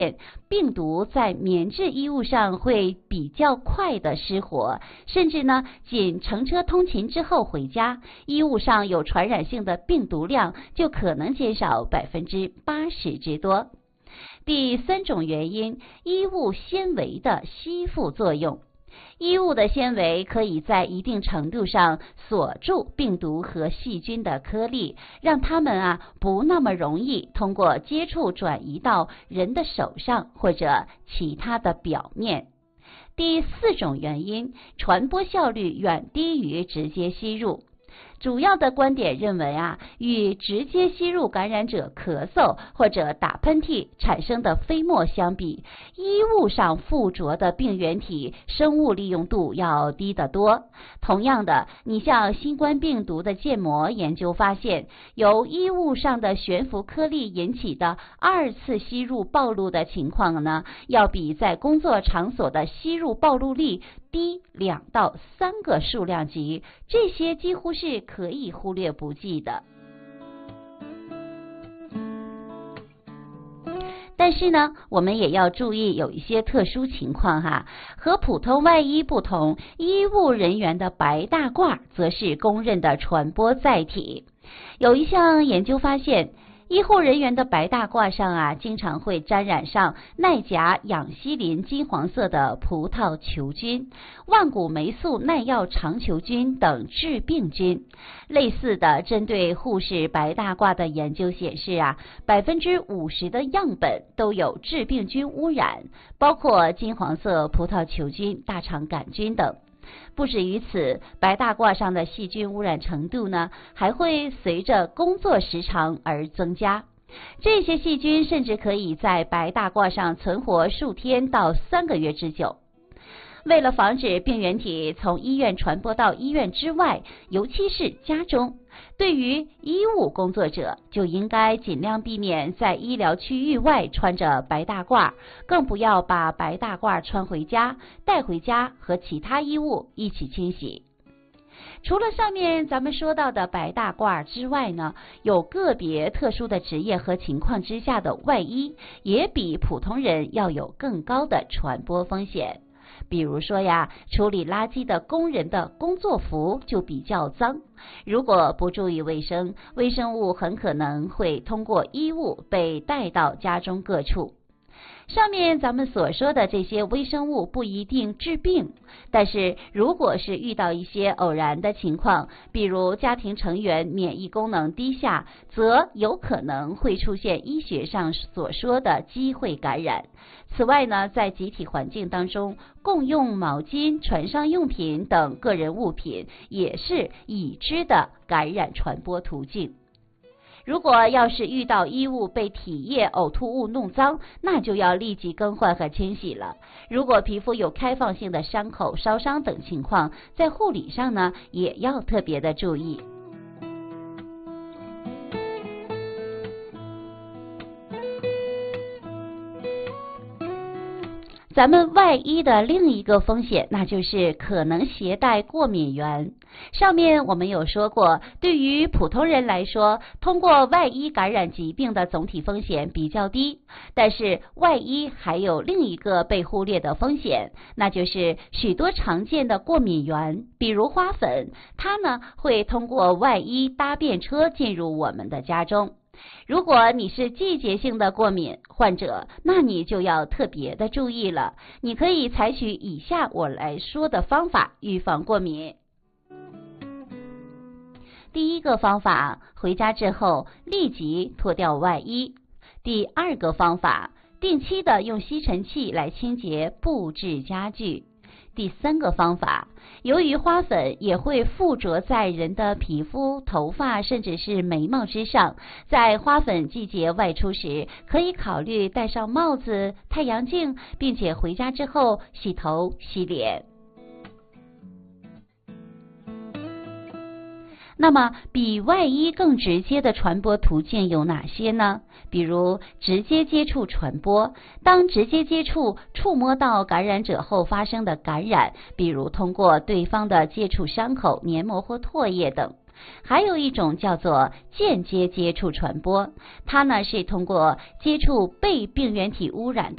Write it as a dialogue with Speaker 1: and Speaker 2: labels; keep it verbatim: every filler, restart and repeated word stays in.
Speaker 1: 病毒在棉质衣物上会比较快的失活，甚至呢，仅乘车通勤之后回家，衣物上有传染性的病毒量就可能减少百分之八十之多。第三种原因，衣物纤维的吸附作用。衣物的纤维可以在一定程度上锁住病毒和细菌的颗粒，让它们啊不那么容易通过接触转移到人的手上或者其他的表面。第四种原因，传播效率远低于直接吸入。主要的观点认为啊，与直接吸入感染者咳嗽或者打喷嚏产生的飞沫相比，衣物上附着的病原体生物利用度要低得多。同样的，你像新冠病毒的建模研究发现，由衣物上的悬浮颗粒引起的二次吸入暴露的情况呢，要比在工作场所的吸入暴露率低两到三个数量级，这些几乎是可以忽略不计的。但是呢，我们也要注意有一些特殊情况哈，和普通外衣不同，医务人员的白大褂则是公认的传播载体。有一项研究发现，医护人员的白大褂上啊，经常会沾染上耐甲氧西林金黄色的葡萄球菌、万古霉素耐药肠球菌等致病菌。类似的，针对护士白大褂的研究显示啊，百分之五十的样本都有致病菌污染，包括金黄色葡萄球菌、大肠杆菌等。不止于此，白大褂上的细菌污染程度呢，还会随着工作时长而增加。这些细菌甚至可以在白大褂上存活数天到三个月之久。为了防止病原体从医院传播到医院之外，尤其是家中，对于医务工作者就应该尽量避免在医疗区域外穿着白大褂，更不要把白大褂穿回家，带回家和其他衣物一起清洗。除了上面咱们说到的白大褂之外呢，有个别特殊的职业和情况之下的外衣，也比普通人要有更高的传播风险。比如说呀，处理垃圾的工人的工作服就比较脏，如果不注意卫生，微生物很可能会通过衣物被带到家中各处。上面咱们所说的这些微生物不一定致病，但是如果是遇到一些偶然的情况，比如家庭成员免疫功能低下，则有可能会出现医学上所说的机会感染。此外呢，在集体环境当中，共用毛巾、船上用品等个人物品也是已知的感染传播途径。如果要是遇到衣物被体液、呕吐物弄脏，那就要立即更换和清洗了。如果皮肤有开放性的伤口、烧伤等情况，在护理上呢，也要特别的注意。咱们外衣的另一个风险，那就是可能携带过敏源。上面我们有说过，对于普通人来说，通过外衣感染疾病的总体风险比较低，但是外衣还有另一个被忽略的风险，那就是许多常见的过敏源，比如花粉，它呢会通过外衣搭便车进入我们的家中。如果你是季节性的过敏患者，那你就要特别的注意了。你可以采取以下我来说的方法预防过敏。第一个方法，回家之后立即脱掉外衣。第二个方法，定期的用吸尘器来清洁布置家具。第三个方法，由于花粉也会附着在人的皮肤、头发甚至是眉毛之上，在花粉季节外出时，可以考虑戴上帽子、太阳镜，并且回家之后洗头洗脸。那么比外衣更直接的传播途径有哪些呢？比如直接接触传播，当直接接触触摸到感染者后发生的感染，比如通过对方的接触伤口、黏膜或唾液等。还有一种叫做间接接触传播，它呢是通过接触被病原体污染的